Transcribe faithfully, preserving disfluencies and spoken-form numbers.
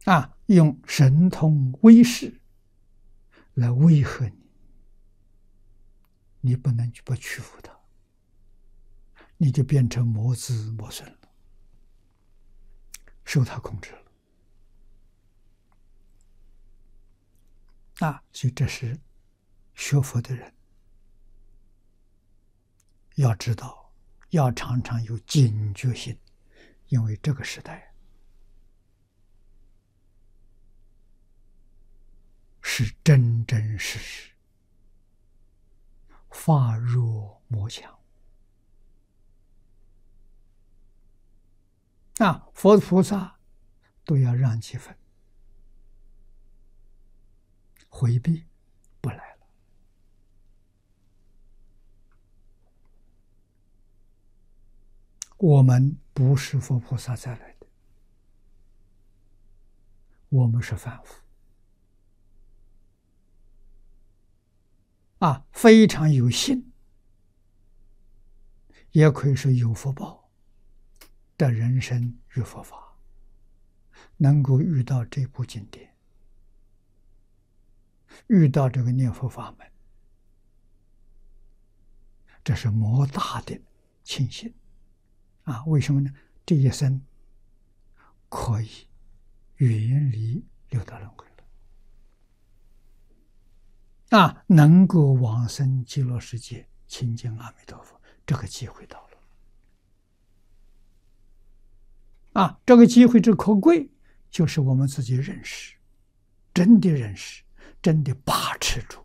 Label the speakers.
Speaker 1: 啊，用神通威势来威吓你，你不能去不屈服他，你就变成魔子魔孙了，受他控制了。啊，所以这是学佛的人要知道，要常常有警觉性，因为这个时代是真真实实法弱魔强。啊，佛菩萨都要让几分，回避不来了。我们不是佛菩萨再来的，我们是凡夫。啊，非常有幸，也可以说有福报的人生与佛法，能够遇到这部经典，遇到这个念佛法门，这是莫大的庆幸啊！为什么呢？这一生可以远离六道轮回了啊，能够往生极乐世界亲近阿弥陀佛，这个机会到了啊！这个机会之可贵，就是我们自己认识，真的认识，真的把持住